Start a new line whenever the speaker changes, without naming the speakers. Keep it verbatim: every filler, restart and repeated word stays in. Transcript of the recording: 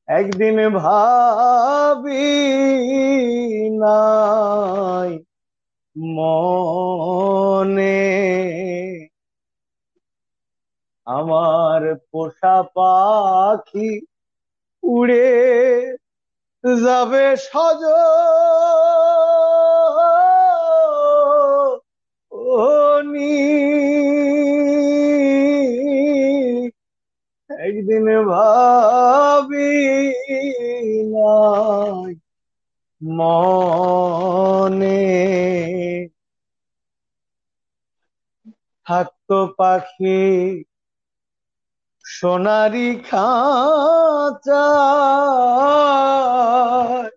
একদিন ভাবি নাই মনে আমার পোষা পাখি উড়ে যাবে সজনি। একদিন ভাবি নাই মনে থাকতো পাখি সোনারি খাঁচায়